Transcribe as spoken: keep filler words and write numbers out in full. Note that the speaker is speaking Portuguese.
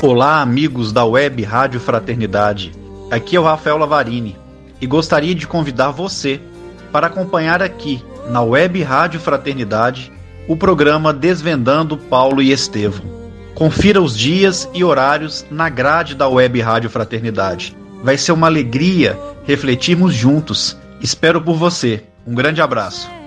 Olá, amigos da Web Rádio Fraternidade. Aqui é o Rafael Lavarini e gostaria de convidar você para acompanhar aqui na Web Rádio Fraternidade o programa Desvendando Paulo e Estevão. Confira os dias e horários na grade da Web Rádio Fraternidade. Vai ser uma alegria refletirmos juntos. Espero por você. Um grande abraço.